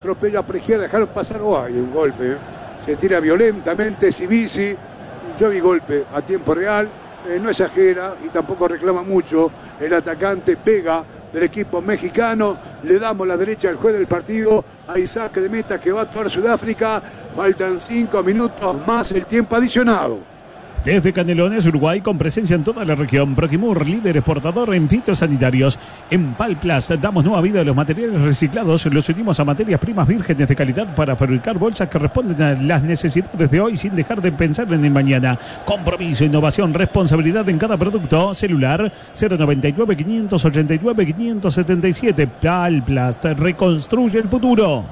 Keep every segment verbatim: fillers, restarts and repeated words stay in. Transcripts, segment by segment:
Atropella por izquierda, dejaron pasar. Oh, hay un golpe. ¿eh? Se tira violentamente Sibisi. Yo vi golpe a tiempo real. Eh, no exagera y tampoco reclama mucho. El atacante pega del equipo mexicano. Le damos la derecha al juez del partido. A Isaac de meta que va a actuar Sudáfrica. Faltan cinco minutos más el tiempo adicionado. Desde Canelones, Uruguay, con presencia en toda la región. Proquimur, líder exportador en fitosanitarios. En Palplas damos nueva vida a los materiales reciclados. Los unimos a materias primas vírgenes de calidad para fabricar bolsas que responden a las necesidades de hoy sin dejar de pensar en el mañana. Compromiso, innovación, responsabilidad en cada producto. Celular cero noventa y nueve, quinientos ochenta y nueve, quinientos setenta y siete. Palplas reconstruye el futuro.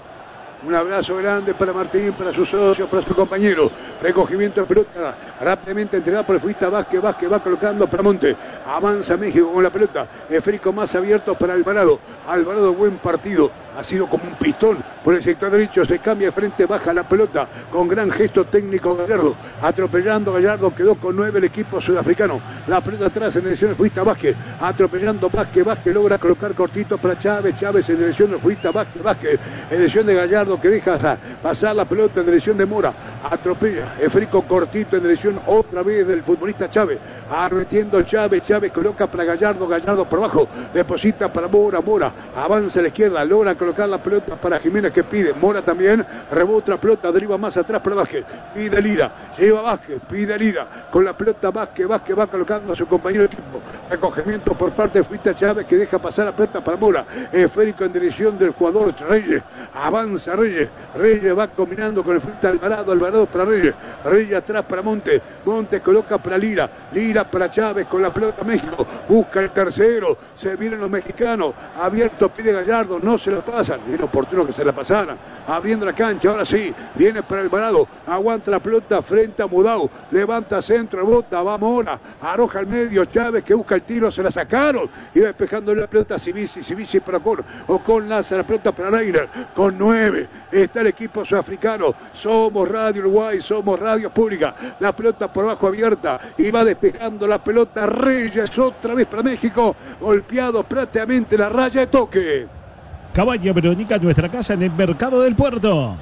Un abrazo grande para Martín, para sus socios, para su compañero. Recogimiento de pelota rápidamente entregado por el futbolista Vázquez. Vázquez va colocando para Monte. Avanza México con la pelota. Esférico más abierto para Alvarado. Alvarado, buen partido. Ha sido como un pistón por el sector derecho. Se cambia de frente, baja la pelota. Con gran gesto técnico Gallardo. Atropellando Gallardo. Quedó con nueve el equipo sudafricano. La pelota atrás en dirección del futbolista Vázquez. Atropellando Vázquez. Vázquez logra colocar cortito para Chávez. Chávez en dirección del futbolista Vázquez. Vázquez en dirección de Gallardo, que deja pasar la pelota en dirección de Mora. Atropella Esférico cortito en dirección otra vez del futbolista Chávez. Arretiendo Chávez. Chávez coloca para Gallardo. Gallardo por abajo. Deposita para Mora. Mora avanza a la izquierda. Logra colocar la pelota para Jiménez, que pide. Mora también. Rebota la pelota. Deriva más atrás para Vázquez. Pide Lira. Lleva Vázquez. Pide Lira. Con la pelota Vázquez. Vázquez va colocando a su compañero de equipo. Recogimiento por parte de futbolista Chávez, que deja pasar la pelota para Mora. Esférico en dirección del jugador Reyes. Avanza Reyes. Reyes va combinando con el futbolista Alvarado. Alvarado para Reyes. Reyes atrás para Monte. Monte coloca para Lira. Lira para Chávez con la pelota México. Busca el tercero. Se vienen los mexicanos. Abierto pide Gallardo. No se lo pasan. Era oportuno que se la pasaran. Abriendo la cancha. Ahora sí. Viene para Alvarado. Aguanta la pelota frente a Mudau. Levanta centro. Bota. Va Mora. Arroja al medio. Chávez que busca el tiro. Se la sacaron. Iba despejando la pelota Sibisi. Sibisi para Ocon. Ocon lanza la pelota para Reiner. Con nueve. Está el equipo sudafricano. Somos Radio Uruguay. Somos Radio Pública. La pelota por abajo abierta. Y va despejando la pelota Reyes. Otra vez para México. Golpeado prácticamente la raya de toque. Cabaña Verónica, nuestra casa en el Mercado del Puerto.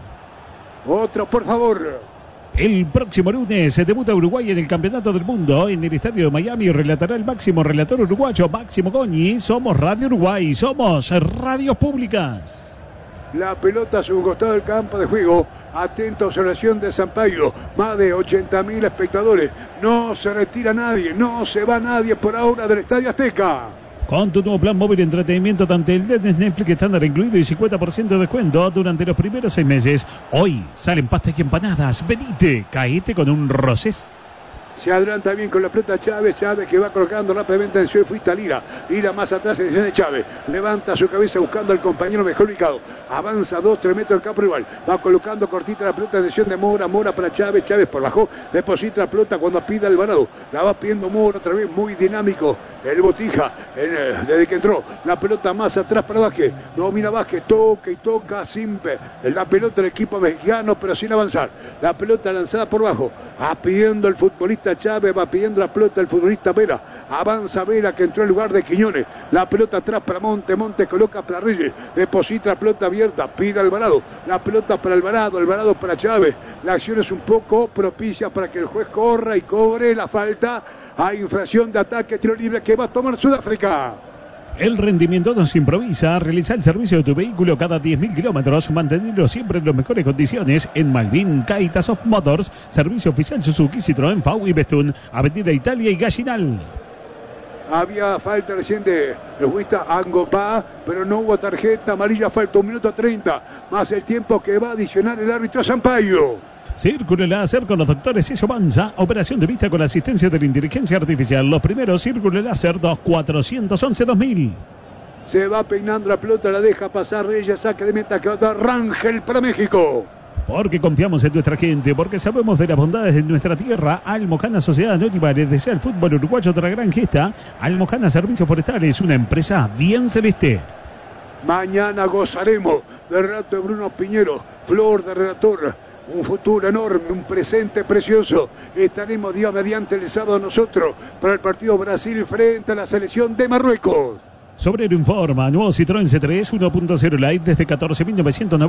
Otro, por favor. El próximo lunes se debuta Uruguay en el Campeonato del Mundo en el Estadio de Miami. Relatará el máximo relator uruguayo, Máximo Goñi. Somos Radio Uruguay, somos Radios Públicas. La pelota a su costado del campo de juego. Atenta observación de Sampaio. Más de ochenta mil espectadores. No se retira nadie, no se va nadie por ahora del Estadio Azteca. Con tu nuevo plan móvil de entretenimiento, tanto el de Netflix estándar incluido y cincuenta por ciento de descuento durante los primeros seis meses. Hoy salen pastas y empanadas. Venite, caete con un Rosés. Se adelanta bien con la pelota Chávez. Chávez que va colocando rápidamente en su fuiste a Lira. Lira más atrás en dirección de Chávez. Levanta su cabeza buscando al compañero mejor ubicado. Avanza dos, tres metros del campo rival. Va colocando cortita la pelota en dirección de Mora. Mora para Chávez. Chávez por bajo. Deposita la pelota cuando pide Alvarado. La va pidiendo Mora otra vez. Muy dinámico. El Botija. En el, desde que entró. La pelota más atrás para Vázquez. Domina Vázquez. Toca y toca sin la pelota del equipo mexicano, pero sin avanzar. La pelota lanzada por bajo. Va pidiendo el futbolista Chávez, va pidiendo la pelota el futbolista Vera. Avanza Vera, que entró en lugar de Quiñones. La pelota atrás para Monte. Monte coloca para Reyes. Deposita la pelota abierta. Pide Alvarado. La pelota para Alvarado. Alvarado para Chávez. La acción es un poco propicia para que el juez corra y cobre la falta. Hay infracción de ataque, tiro libre que va a tomar Sudáfrica. El rendimiento no se improvisa. Realiza el servicio de tu vehículo cada diez mil kilómetros. Mantenerlo siempre en las mejores condiciones. En Malvin, Kaitas of Motors. Servicio oficial Suzuki, Citroën, F A U y Bestun. Avenida Italia y Gallinal. Había falta recién de futbolista Angopá, pero no hubo tarjeta amarilla. Falta un minuto treinta. Más el tiempo que va a adicionar el árbitro Sampaio. Círculo Láser con los doctores César Manza. Operación de vista con la asistencia de la inteligencia artificial. Los primeros Círculo Láser dos cuatrocientos once dos mil. Se va peinando la pelota, la deja pasar Reyes, saque de meta que va a dar Rangel para México. Porque confiamos en nuestra gente, porque sabemos de las bondades de nuestra tierra. Almojana Sociedad Anónima les desea el fútbol uruguayo otra gran gesta. Almojana Servicios Forestales, una empresa bien celeste. Mañana gozaremos del relato de Bruno Piñero, flor de relator. Un futuro enorme, un presente precioso. Estaremos día mediante el sábado nosotros para el partido Brasil frente a la selección de Marruecos. Sobrero informa, nuevo Citroën C tres uno punto cero Lite desde catorce mil novecientos noventa.